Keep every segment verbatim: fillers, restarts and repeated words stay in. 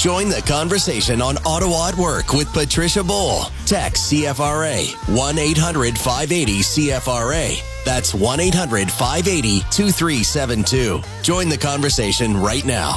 Join the conversation on Ottawa at Work with Patricia Bowl. Text C F R A one eight hundred five eighty C F R A. That's one eight hundred five eighty two three seven two. Join the conversation right now.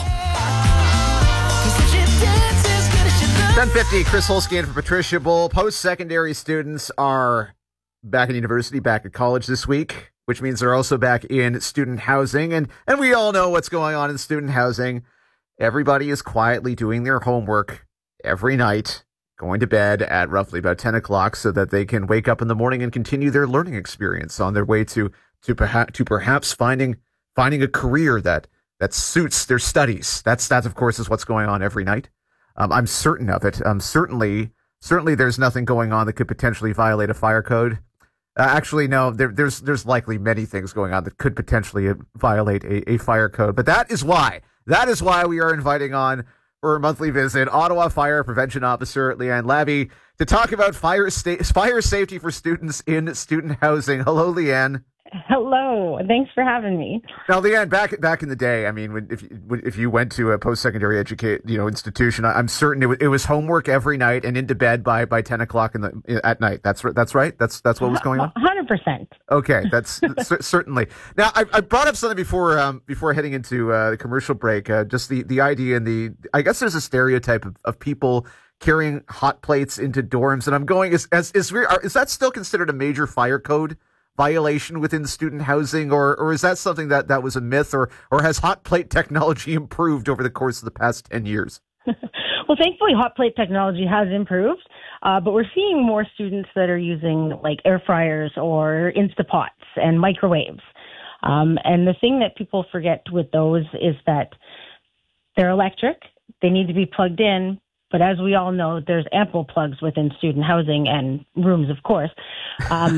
ten fifty, Chris Holsky for Patricia Bowl. Post-secondary students are back in university, back at college this week, which means they're also back in student housing. And, and we all know what's going on in student housing. Everybody is quietly doing their homework every night, going to bed at roughly about ten o'clock so that they can wake up in the morning and continue their learning experience on their way to to, perha- to perhaps finding finding a career that, that suits their studies. That's, that, of course, is what's going on every night. Um, I'm certain of it. Um, certainly, certainly there's nothing going on that could potentially violate a fire code. Uh, actually, no, there, there's there's likely many things going on that could potentially violate a, a fire code. But that is why, that is why we are inviting on for a monthly visit Ottawa Fire Prevention Officer Leanne Labby to talk about fire sta- fire safety for students in student housing. Hello, Leanne. Hello. Thanks for having me. Now, Leanne, back back in the day, I mean, when, if when, if you went to a post-secondary educate you know institution, I, I'm certain it was, it was homework every night and into bed by, by ten o'clock in the at night. That's that's right. That's that's what was going on. Hundred percent. Okay, that's c- certainly. Now, I, I brought up something before um, before heading into uh, the commercial break. Uh, just the the idea and the I guess there's a stereotype of, of people carrying hot plates into dorms, and I'm going is as is is that still considered a major fire code violation within student housing, or or is that something that, that was a myth, or or has hot plate technology improved over the course of the past ten years? Well, thankfully, hot plate technology has improved, uh, but we're seeing more students that are using like air fryers or Instapots and microwaves. Um, and the thing that people forget with those is that they're electric, they need to be plugged in. But as we all know, there's ample plugs within student housing and rooms, of course. Um,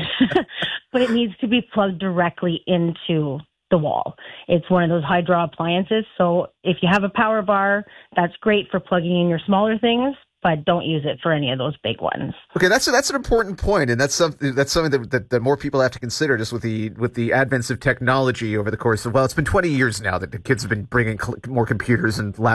but it needs to be plugged directly into the wall. It's one of those high draw appliances. So if you have a power bar, that's great for plugging in your smaller things, but don't use it for any of those big ones. Okay, that's a, that's an important point, and that's something that's something that, that, that more people have to consider. Just with the with the advance of technology over the course of well, it's been twenty years now that the kids have been bringing cl- more computers and laptops